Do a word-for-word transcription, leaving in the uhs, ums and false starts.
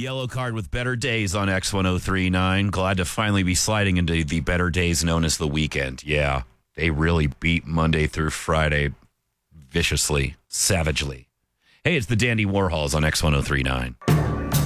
yellow card with better days on X ten thirty-nine. Glad to finally be sliding into the better days known as the weekend. Yeah, they really beat Monday through Friday viciously, savagely. Hey, it's the Dandy Warhols on X ten thirty-nine.